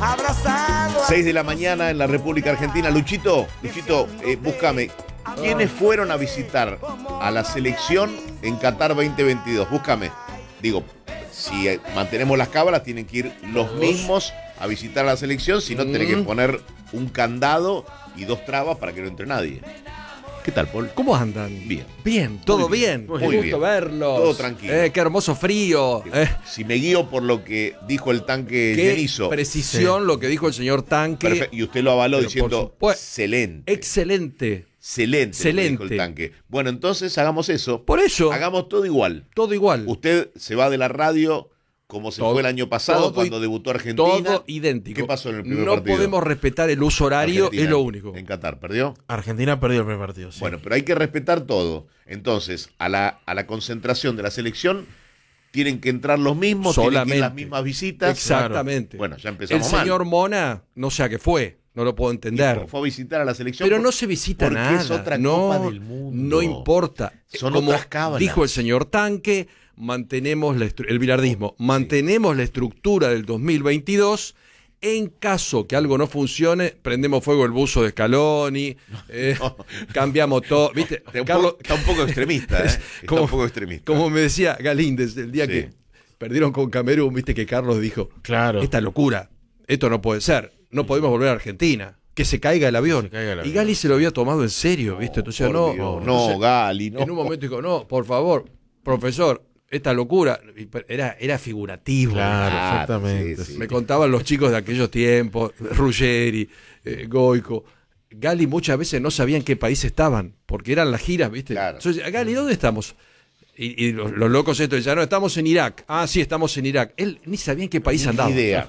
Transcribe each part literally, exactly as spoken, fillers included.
seis de la mañana en la República Argentina. Luchito, Luchito, eh, búscame. ¿Quiénes fueron a visitar a la selección en Qatar veinte veintidós? Búscame. Digo, si eh, mantenemos las cábalas, tienen que ir los mismos a visitar a la selección, si no, mm. tenés que poner un candado y dos trabas para que no entre nadie. ¿Qué tal, Paul? ¿Cómo andan? Bien. Bien, todo Muy bien. bien. Qué Muy gusto bien. verlos. Todo tranquilo. Eh, qué hermoso frío. Eh. Si me guío por lo que dijo el tanque Qué Genizo. precisión sí. lo que dijo el señor Tanque. Perfecto. Y usted lo avaló Pero diciendo excelente. Excelente. Excelente, Excelente. dijo el tanque. Bueno, entonces hagamos eso. Por eso. Hagamos todo igual. Todo igual. Usted se va de la radio como se todo, fue el año pasado cuando y, debutó Argentina. Todo idéntico. ¿Qué pasó en el primer no partido? No podemos respetar el uso horario, Argentina, es lo único. En Qatar, ¿perdió? Argentina perdió el primer partido, sí. Bueno, pero hay que respetar todo. Entonces, a la, a la concentración de la selección tienen que entrar los mismos, solamente. Tienen que ir las mismas visitas. Exactamente. Claro. Bueno, ya empezamos El mal. señor Mona, no sé a qué fue. No lo puedo entender. Fue a visitar a la selección. Pero por, no se visita nada. Es otra no, Copa del Mundo. No importa. Son Como otras cábalas. dijo el señor Tanque, mantenemos la el bilardismo, mantenemos sí. la estructura del dos mil veintidós. En caso que algo no funcione, prendemos fuego el buzo de Scaloni, eh, no. cambiamos todo. ¿Viste? Está un, Carlos, poco, está un poco extremista, ¿eh? Está como, un poco extremista. Como me decía Galíndez el día sí. que perdieron con Camerún, viste que Carlos dijo, claro. esta locura, esto no puede ser, no podemos volver a Argentina. Que se caiga el avión. Caiga el avión. Y Gali se lo había tomado en serio, ¿viste? Entonces, oh, no, no, no, no entonces, Gali, no. En un momento dijo, no, por favor, profesor, esta locura. Era, era figurativo. Claro, claro exactamente. Sí, sí. Me contaban los chicos de aquellos tiempos, Ruggeri, eh, Goico. Gali muchas veces no sabía en qué país estaban, porque eran las giras, ¿viste? Claro. Entonces, Gali, ¿dónde estamos? Y, y los, los locos estos decían, no, estamos en Irak. Ah, sí, estamos en Irak. Él ni sabía en qué país andaba. Ni idea.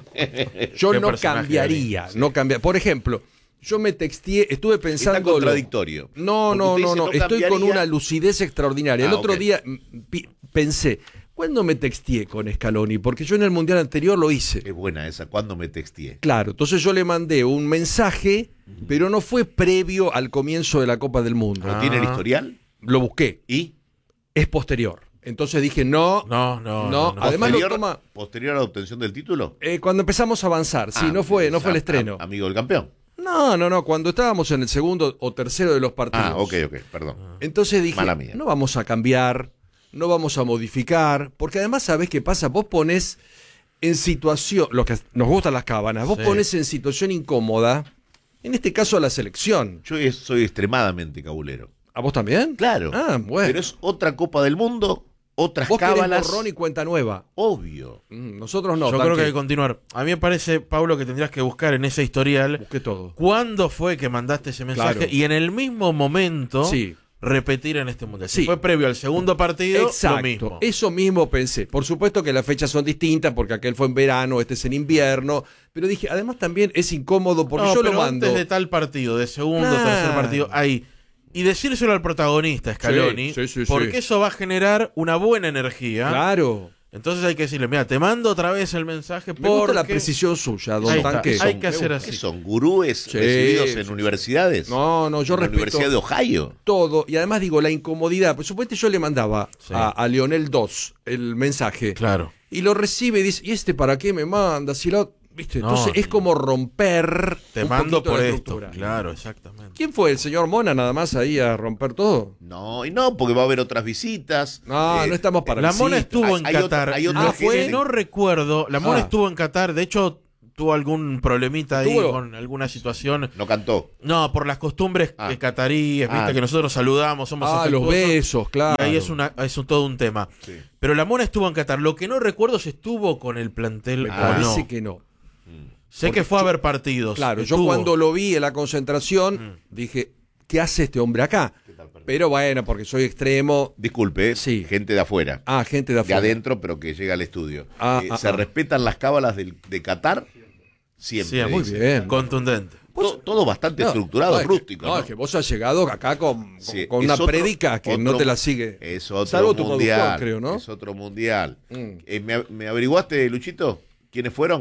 Yo no cambiaría, sí. no cambiaría. Por ejemplo, yo me texteé, estuve pensando... Está contradictorio. No, no, no, no, no, estoy con una lucidez extraordinaria. El ah, otro okay. día p- pensé, ¿cuándo me texteé con Scaloni? Porque yo en el Mundial anterior lo hice. Es buena esa, ¿cuándo me texteé? Claro, entonces yo le mandé un mensaje, uh-huh. pero no fue previo al comienzo de la Copa del Mundo. ¿No ah. tiene el historial? Lo busqué. ¿Y? Es posterior. Entonces dije, no, no, no. no. no, no. Además ¿Posterior, lo toma... ¿Posterior a la obtención del título? Eh, cuando empezamos a avanzar, sí, ah, no fue, no fue el a, estreno. A, amigo del campeón. No, no, no, cuando estábamos en el segundo o tercero de los partidos. Ah, ok, ok, perdón. Entonces dije, no vamos a cambiar, no vamos a modificar, porque además, ¿sabés qué pasa? Vos ponés en situación, los que nos gustan las cábanas, vos sí. ponés en situación incómoda, en este caso a la selección. Yo soy extremadamente cabulero. ¿A vos también? Claro. Ah, bueno. Pero es otra Copa del Mundo, otras vos cábalas. Vos borrón y cuenta nueva. Obvio. Mm, nosotros no. Yo tanque. creo que hay que continuar. A mí me parece, Pablo, que tendrías que buscar en ese historial. Busqué todo. ¿Cuándo fue que mandaste ese mensaje? Claro. Y en el mismo momento sí. repetir en este mundial. Sí. Si fue previo al segundo partido, exacto. lo mismo. Eso mismo pensé. Por supuesto que las fechas son distintas, porque aquel fue en verano, este es en invierno. Pero dije, además también es incómodo porque no, yo pero lo mando. Antes de tal partido, de segundo, nah. tercer partido, ahí. Y decírselo al protagonista, Scaloni, sí, sí, sí, porque sí. eso va a generar una buena energía. Claro. Entonces hay que decirle, mira, te mando otra vez el mensaje. Me gusta la precisión suya, don hay, Tanque. Hay que hacer así. ¿Qué son gurúes sí, recibidos en sí, universidades? No, no, yo en respeto. La Universidad de Ohio. Todo. Y además digo, la incomodidad. Por supuesto, yo le mandaba sí. a, a Lionel dos el mensaje. Claro. Y lo recibe y dice, ¿y este para qué me manda? Si lo... ¿Viste? No, entonces es como romper. Te un mando por la esto. estructura. Claro, exactamente. ¿Quién fue? ¿El señor Mona nada más ahí a romper todo? No, y no, porque va a haber otras visitas. No, eh, no estamos para La visitas. Mona estuvo en hay, Qatar. Hay otro, hay ah, otro fue, tienen... no recuerdo. La Mona ah. estuvo en Qatar. De hecho, tuvo algún problemita ahí ¿Tuvo? con alguna situación. No cantó. No, por las costumbres ah. cataríes, viste, ah. que nosotros saludamos, somos Ah, los besos, claro. Y ahí es, una, es un, todo un tema. Sí. Pero la Mona estuvo en Qatar. Lo que no recuerdo es si estuvo con el plantel Me o parece no. que no. Sé Porque que fue a yo, ver partidos. Claro, estuvo. yo cuando lo vi en la concentración mm. dije, ¿qué hace este hombre acá? Pero bueno, porque soy extremo. Disculpe, sí. gente de afuera. Ah, gente de afuera. De adentro, pero que llega al estudio. Ah, eh, ah, ¿Se ah. respetan las cábalas del, de Qatar? Siempre. Sí, muy dice. bien. Contundente. Todo, todo bastante no, estructurado, no, rústico. No, ¿no? es que vos has llegado acá con, sí, con una otro, prédica que otro, no te la sigue. Es otro Salvo tu mundial. creo, ¿no? Es otro mundial. Mm. Eh, ¿me, ¿Me averiguaste, Luchito, quiénes fueron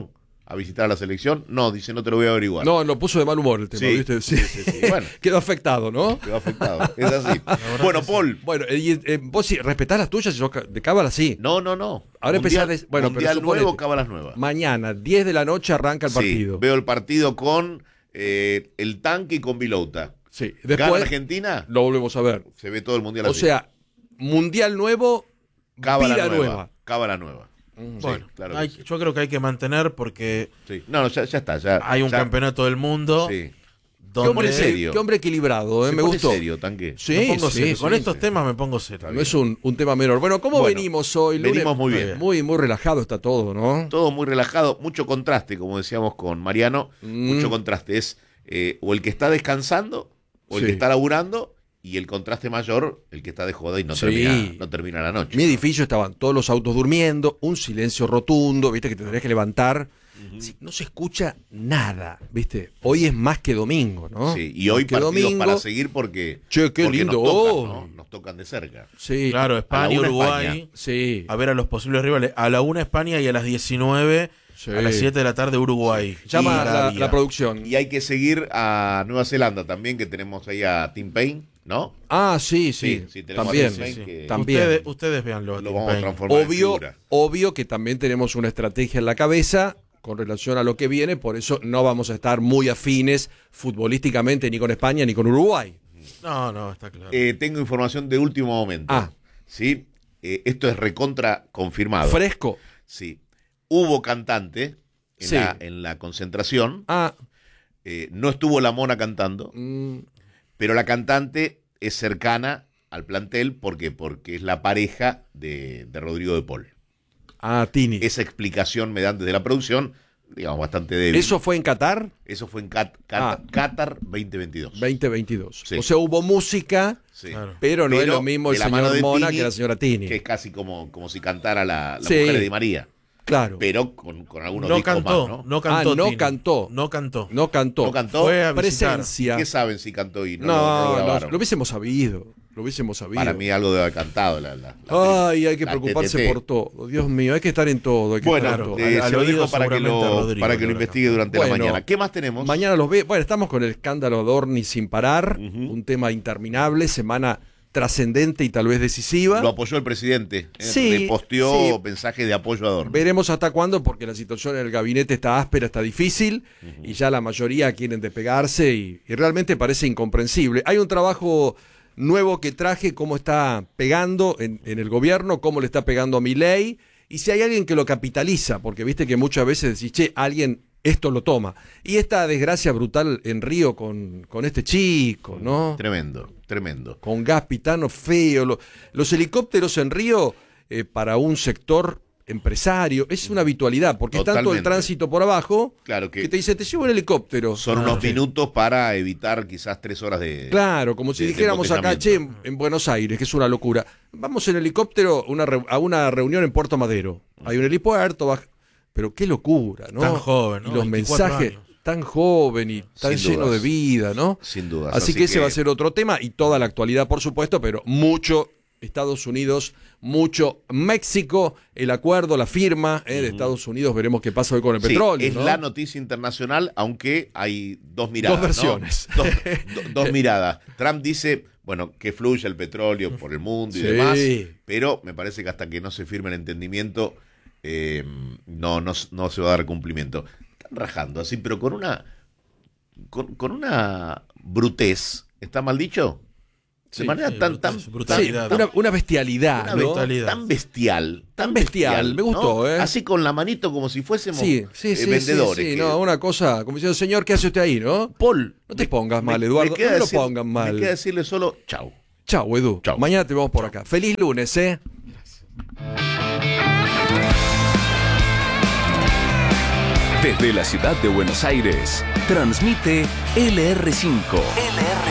a visitar a la selección? No, dice, no te lo voy a averiguar. No, lo puso de mal humor el tema, Sí, ¿viste? sí, sí, sí. Bueno. Quedó afectado, ¿no? Quedó afectado, es así. Bueno, Paul. Bueno, y, eh, vos si respetás las tuyas, si sos ca- de cábala, sí. No, no, no. Ahora Mundial, empezás de- bueno, pero mundial suponete. nuevo, cábalas nuevas. Mañana, diez de la noche, arranca el partido. Sí, veo el partido con eh, el tanque y con Vilouta. Sí. ¿Gana Después Argentina? lo volvemos a ver. Se ve todo el mundial O así. sea, mundial nuevo, cábala vida nueva. nueva. Cábala nueva. Bueno, Sí, claro que hay- sí. yo creo que hay que mantener porque Sí. No, no, ya, ya está. Ya, hay un ya- campeonato del mundo Sí. Qué hombre, donde... serio. qué hombre equilibrado, ¿eh? Se me pone gustó. serio, tanque. Sí, Me pongo sí, serio. sí, Con sí. estos temas me pongo serio. No es un, un tema menor. Bueno, ¿cómo Bueno, venimos hoy? Lunes? venimos muy bien. Muy, muy relajado está todo, ¿no? Todo muy relajado, mucho contraste, como decíamos con Mariano, Mm. mucho contraste. Es eh, o el que está descansando, o el Sí. que está laburando, y el contraste mayor, el que está de joda y no, Sí. termina, no termina la noche. Mi edificio estaban todos los autos durmiendo, un silencio rotundo, viste que te tendrías que levantar. Sí, no se escucha nada, viste. Hoy es más que domingo, ¿no? Sí, y hoy Más que partidos domingo. para seguir porque, Che, qué porque lindo. nos tocan, Oh. ¿no? Nos tocan de cerca. Sí, Claro, España, una Uruguay, España. sí. a ver a los posibles rivales. A la una España y a las diecinueve, Sí. a las siete de la tarde Uruguay. Llama Y la, Arabia. la producción. Y hay que seguir a Nueva Zelanda también, que tenemos ahí a Tim Payne, ¿no? Ah, sí, sí. Sí, sí, tenemos también. a Tim Payne Sí, sí. que También. Ustedes, ustedes véanlo. a lo Tim vamos a Payne. transformar en Obvio, figura. obvio que también tenemos una estrategia en la cabeza con relación a lo que viene, por eso no vamos a estar muy afines futbolísticamente ni con España ni con Uruguay. No, no, está claro. Eh, tengo información de último momento. Ah. ¿Sí? Eh, esto es recontra confirmado. Fresco. Sí. Hubo cantante en, Sí. la, en la concentración. Ah, Eh, no estuvo la mona cantando, mm, pero la cantante es cercana al plantel. ¿Por qué? Porque es la pareja de, de Rodrigo de Paul. ah, Tini. Esa explicación me dan desde la producción, digamos, bastante débil. ¿Eso fue en Qatar? Eso fue en Cat- Cat- Ah. Qatar veinte veintidós. veinte veintidós. Sí. O sea, hubo música, Sí. Claro. pero no Pero es lo mismo de el la mano señor de Mona Tini, que la señora Tini. Que es casi como, como si cantara la, la Sí. mujer de Di María, Claro. pero con, con algunos No discos cantó, más, ¿no? no cantó. Ah, no Tini. cantó. No cantó. No cantó. ¿No cantó? Fue a visitar. Presencia. ¿Qué saben si cantó y no, No, lo- no lo lo, grabaron? lo hubiésemos sabido. Lo hubiésemos sabido. Para mí algo debe haber cantado. La, la- la- Ay, hay que la preocuparse T T T. por todo. Dios mío, hay que estar en todo. Hay que Bueno, estar en todo. eh, Al- al se lo oído dejo para que seguramente a lo, Rodrigo para que lo le habrá investigue durante la Bueno, mañana. ¿Qué más tenemos? Mañana los ve. Bueno, estamos con el escándalo de Orni sin parar. Ujú. Un tema interminable, semana trascendente y tal vez decisiva. Lo apoyó el presidente. ¿eh? Sí, Reposteó sí. mensajes de apoyo a Dorn. Veremos hasta cuándo, porque la situación en el gabinete está áspera, está difícil, y ya la mayoría quieren despegarse y, y realmente parece incomprensible. Hay un trabajo nuevo que traje, cómo está pegando en, en el gobierno, cómo le está pegando a Milei, y si hay alguien que lo capitaliza, porque viste que muchas veces decís, che, alguien esto lo toma. Y esta desgracia brutal en Río con, con este chico, ¿no? Tremendo, tremendo. Con gas pitano feo. Lo- los helicópteros en Río, eh, para un sector empresario, es una habitualidad, porque es tanto el Totalmente. tránsito por abajo Claro que que te dice, te llevo en helicóptero. son Ah, unos sí. minutos para evitar quizás tres horas de... Claro, como si de- de dijéramos acá, che, en, embotellamiento. en Buenos Aires, que es una locura. Vamos en helicóptero una re- a una reunión en Puerto Madero. Hay un helipuerto, baj- pero qué locura, ¿no? Tan joven, ¿no? Y los veinticuatro mensajes, años. tan joven y tan Sin lleno dudas. de vida, ¿no? Sin dudas. Así, que ese va a ser otro tema y toda la actualidad, por supuesto, pero mucho Estados Unidos, mucho México, el acuerdo, la firma eh, de Estados Unidos, veremos qué pasa hoy con el Sí, petróleo. es ¿no? la noticia internacional, aunque hay dos miradas. Dos versiones. ¿no? Dos, do- dos miradas. Trump dice, bueno, que fluya el petróleo por el mundo y Sí. demás, pero me parece que hasta que no se firme el entendimiento, eh, no, no, no se va a dar cumplimiento. Están rajando así, pero con una, con, con una brutez, ¿está mal dicho? De Sí, manera sí, tan, brutez, tan, Sí, brutalidad. una, una bestialidad, una ¿no? bestialidad. tan bestial, Tan bestial, me gustó, ¿no? ¿eh? Así con la manito como si fuésemos Sí, sí, eh, sí, vendedores. sí, sí, que- no, una cosa, como diciendo, señor, ¿qué hace usted ahí, no? Paul, No te me- pongas mal, me- Eduardo, me queda no lo decir- pongan mal. Me queda decirle solo chau. Chau, Edu. Chau. Mañana te vemos por acá. Feliz lunes, ¿eh? Desde la ciudad de Buenos Aires, transmite L R cinco.